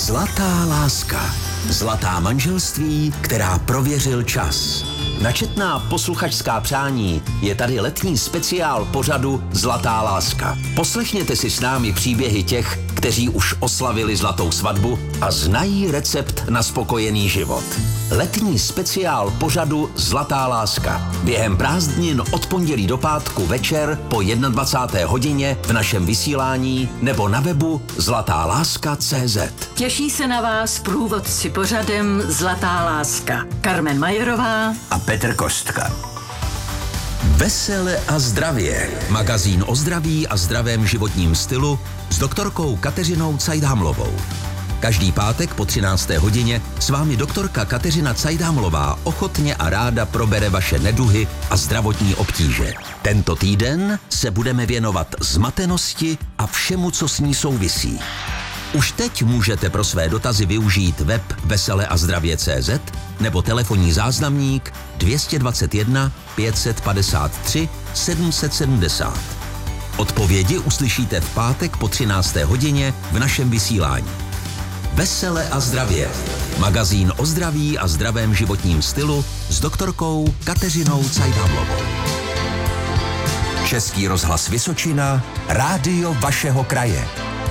Zlatá láska. Zlatá manželství, která prověřil čas. Na četná posluchačská přání je tady letní speciál pořadu Zlatá láska. Poslechněte si s námi příběhy těch, kteří už oslavili zlatou svatbu a znají recept na spokojený život. Letní speciál pořadu Zlatá láska. Během prázdnin od pondělí do pátku večer po 21. hodině v našem vysílání nebo na webu zlatáláska.cz. Těší se na vás průvodci pořadem Zlatá láska. Carmen Majerová a Petr Kostka. Vesele a zdravě. Magazín o zdraví a zdravém životním stylu s doktorkou Kateřinou Cajdhamlovou. Každý pátek po 13. hodině s vámi doktorka Kateřina Cajdhamlová ochotně a ráda probere vaše neduhy a zdravotní obtíže. Tento týden se budeme věnovat zmatenosti a všemu, co s ní souvisí. Už teď můžete pro své dotazy využít web veseleazdravě.cz nebo telefonní záznamník 221 553 770. Odpovědi uslyšíte v pátek po 13. hodině v našem vysílání. Vesele a zdravě. Magazín o zdraví a zdravém životním stylu s doktorkou Kateřinou Cajdhamlovou. Český rozhlas Vysočina, rádio vašeho kraje.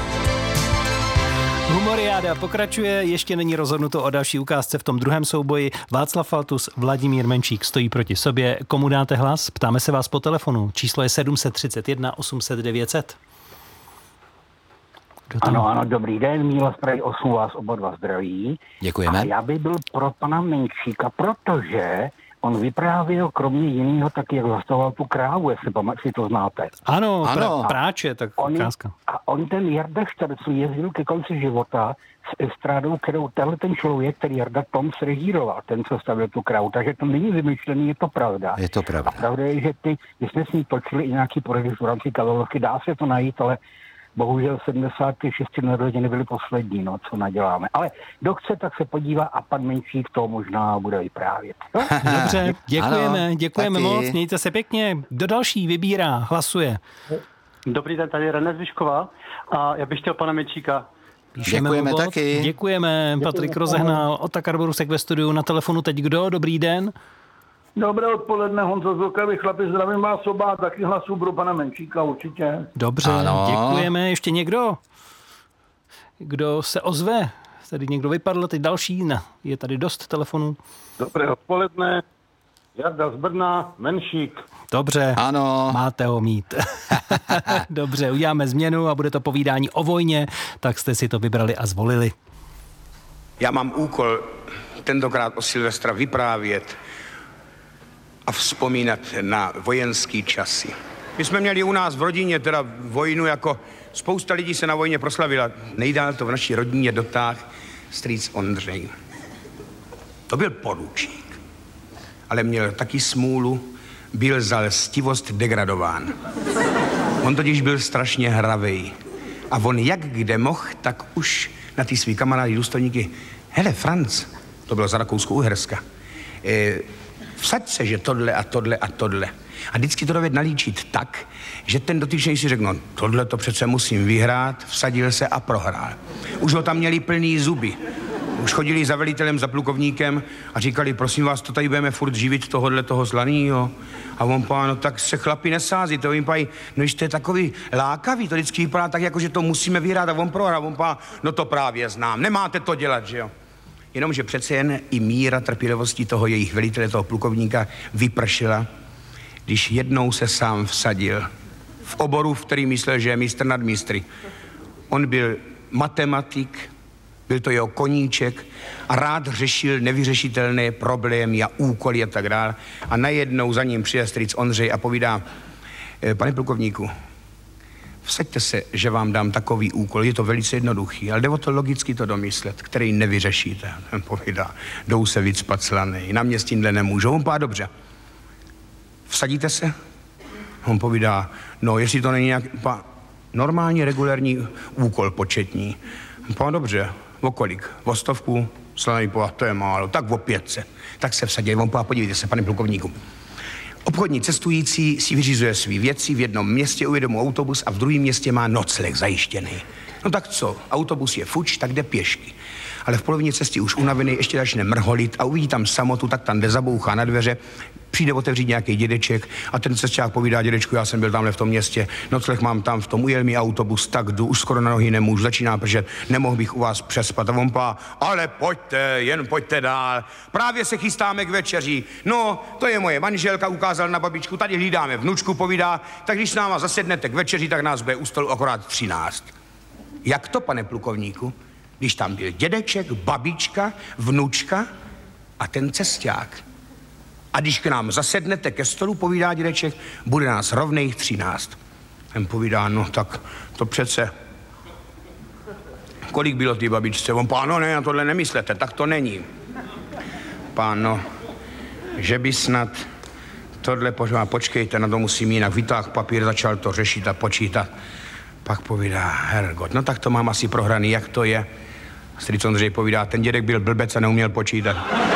Humoriáda pokračuje, ještě není rozhodnuto o další ukázce v tom druhém souboji. Václav Faltus, Vladimír Menšík stojí proti sobě. Komu dáte hlas? Ptáme se vás po telefonu. Číslo je 731 800 900. Ano, dobrý den, Míla z Prahy 8 vás oba dva zdraví. Děkujeme. A já bych byl pro pana Menšíka, protože on vyprávěl kromě jiného taky, jak zastoval tu krávu, jestli to znáte. Ano. Práče, tak ukázka. A on ten Jarda Štercl jezdil ke konci života s estrádou, kterou ten člověk, který Jarda Tom režíroval, ten, co stavil tu krávu. Takže to není vymyšlený, je to pravda. Je to pravda. A pravda je, že my jsme s ním točili i nějaký pořady v rámci Kavalovky, dá se to najít, ale bohužel 76 narozeniny byly poslední, co naděláme. Ale kdo chce, tak se podívá a pan Menšík to možná bude vyprávět. No? Dobře, děkujeme moc, mějte se pěkně. Kdo další vybírá, hlasuje? Dobrý den, tady René Zvyšková a já bych chtěl pana Menšíka. Děkujeme taky. Děkujeme, Patrik rozehnal, Otakar Borusek ve studiu, na telefonu teď kdo? Dobrý den. Dobré odpoledne, Honzo Zokavy, chlapi, zdravím vás oba, taky hlasu pro pana Menšíka určitě. Dobře, děkujeme. Ještě někdo? Kdo se ozve? Tady někdo vypadl, teď další? Ne, je tady dost telefonů. Dobré odpoledne, Jarda z Brna, Menšík. Dobře, máte ho mít. Dobře, uděláme změnu a bude to povídání o vojně, tak jste si to vybrali a zvolili. Já mám úkol tentokrát o Silvestra vyprávět a vzpomínat na vojenský časy. My jsme měli u nás v rodině teda vojnu, jako spousta lidí se na vojně proslavila. Nejdál to v naší rodině dotáhl strýc Ondřej. To byl poručík, ale měl taky smůlu, byl za lstivost degradován. On totiž byl strašně hravej. A on jak kde mohl, tak už na ty svý kamarády důstojníky, hele Franc, to bylo za Rakousko-Uherska, vsaď se, že tohle a tohle a tohle. A vždycky to dovedl nalíčit tak, že ten dotyčný si řekl, no tohle to přece musím vyhrát, vsadil se a prohrál. Už ho tam měli plný zuby. Už chodili za velitelem, za plukovníkem a říkali, prosím vás, to tady budeme furt živit toho zlanýho. A on pá, no tak se chlapi nesází, to jim pají, no když to je takový lákavý, to vždycky vypadá tak, jako že to musíme vyhrát a on prohrál. On pá, no to právě znám, nemáte to dělat, že jo. Jenomže přece jen i míra trpělivosti toho jejich velitele, toho plukovníka, vypršela, když jednou se sám vsadil v oboru, v který myslel, že je mistr nad mistry. On byl matematik, byl to jeho koníček a rád řešil nevyřešitelné problémy a úkoly a tak dále. A najednou za ním přijde strýc Ondřej a povídá, pane plukovníku, vsaďte se, že vám dám takový úkol, je to velice jednoduchý, ale jde o to logicky to domyslet, který nevyřešíte. Ten povídá, jdou se vycpat slanej, na mě s tímhle nemůžou. On pá, dobře. Vsadíte se? On povídá, no jestli to není nějak, normální regulární úkol početní. On pá, dobře, o kolik? O 100? Slanej pá, to je málo, tak o 500. Tak se vsadí, on pá, podívejte se, pane plukovníku. Obchodní cestující si vyřizuje svý věci, v jednom městě ujede mu autobus a v druhém městě má nocleh zajištěný. No tak co, autobus je fuč, tak jde pěšky. Ale v polovině cesty už unavený ještě začne mrholit a uvidí tam samotu, tak tam jde, zabouchá na dveře, přijde otevřít nějaký dědeček a ten cesťák povídá: dědečku, já jsem byl tamhle v tom městě, nocleh mám tam v tom, ujel mi autobus, tak jdu, už skoro na nohy nemůžu, začíná pršet, nemohl bych u vás přespat. A on pá: ale pojďte, jen pojďte dál, právě se chystáme k večeři. No, to je moje manželka, ukázal na babičku, tady hlídáme vnučku, povídá, tak když s náma zasednete k večeři, tak nás bude u stolu akorát 13. Jak to, pane plukovníku? Když tam byl dědeček, babička, vnučka a ten cesťák. A když k nám zasednete ke stolu, povídá dědeček, bude nás rovných 13. Ten povídá: no tak to přece. Kolik bylo té babičce? On: páno, ne, na tohle nemyslete, tak to není. Páno, že by snad tohle, počkejte, na to musím jinak. Vytáhl papír, začal to řešit a počítat. Pak povídá: hergot, no tak to mám asi prohraný, jak to je? Strýc Ondřej povídá: ten dědek byl blbec a neuměl počítat.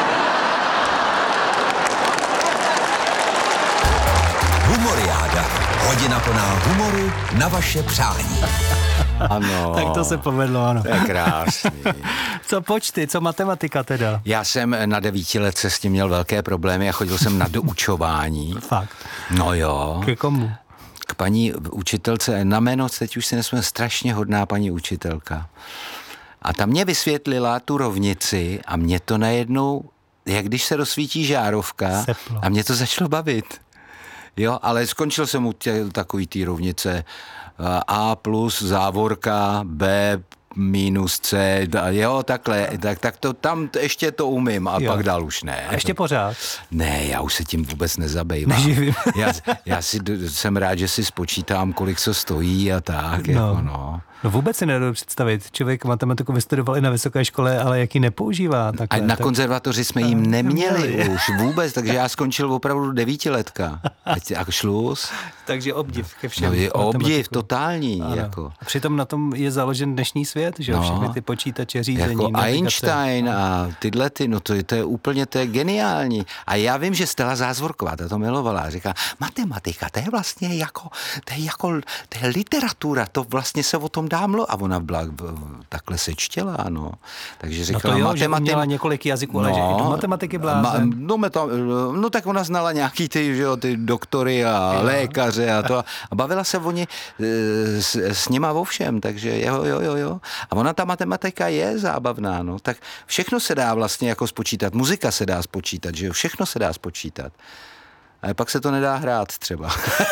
Humoriáda. Hodina plná humoru na vaše přání. Ano. Tak to se povedlo, ano. To je krásný. Co počty, co matematika teda? Já jsem na 9letce s tím měl velké problémy a chodil jsem na doučování. Fakt. No jo. Ke komu? K paní učitelce, na jméno teď už si nesmím, strašně hodná paní učitelka. A ta mě vysvětlila tu rovnici a mě to najednou, jak když se rozsvítí žárovka, seplo. A mě to začalo bavit. Jo, ale skončil jsem u takový té rovnice A plus závorka, B minus C, jo, takhle, tak to tam ještě to umím a pak dál už ne. A ještě pořád? Ne, já už se tím vůbec nezabývám. Neživím. já jsem rád, že si spočítám, kolik co stojí a tak, no. jako no. No vůbec si nedovedu představit. Člověk matematiku vystudoval i na vysoké škole, ale jak ji nepoužívá. Takhle, A na konzervatoři jsme jim neměli už vůbec, takže já skončil opravdu 9letka. A šluz. Takže obdiv ke všem. No je obdiv totální. Jako. A přitom na tom je založen dnešní svět, že všechny ty počítače, řízení, jako navigace. Einstein a tyhle ty, no to je úplně, to je geniální. A já vím, že Stella Zázvorková, ta to milovala, říká: matematika, to je vlastně jako, to je literatura, to vlastně se o tom dá mluvit. A ona byla takhle sečtěla, no. Takže říkala, no to jo, že měla několik jazyků, ale že i do matematiky blázen. No tak ona znala nějaký ty doktory a lékaře a to. A bavila se oni s nima o všem, takže jo. A ona, ta matematika je zábavná, no. Tak všechno se dá vlastně jako spočítat. Muzika se dá spočítat, že jo, všechno se dá spočítat. Ale pak se to nedá hrát třeba.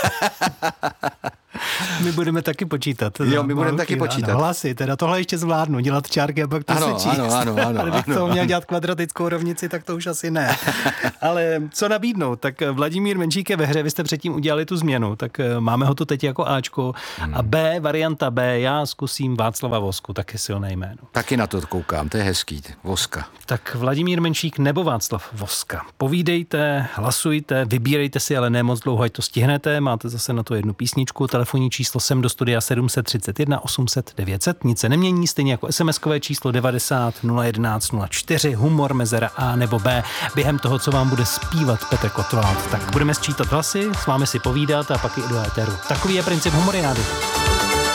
My budeme taky počítat. Jo, my budeme taky počítat. Ano, hlasy, teda tohle ještě zvládnu, dělat čárky a pak to sečíst. Ano. Ale bych to měl dělat kvadratickou rovnici, tak to už asi ne. Ale co nabídnout? Tak Vladimír Menšík je ve hře, vy jste předtím udělali tu změnu, tak máme ho tu teď jako Ačko. A B, varianta B, já zkusím Václava Vosku, taky silné jméno. Taky na to koukám, to je hezký, Voska. Tak Vladimír Menšík nebo Václav Voska. Povídejte, hlasujte, vybírejte si, ale ne moc dlouho, ať to stihnete. Máte zase na to jednu písničku, telefonní číslo sem do studia 731 800 900, nic se nemění, stejně jako SMS-kové číslo 90 011 04, humor, mezera A nebo B, během toho, co vám bude zpívat Petr Kotwald. Tak budeme sčítat hlasy, s vámi si povídat a pak i do éteru. Takový je princip humoriády.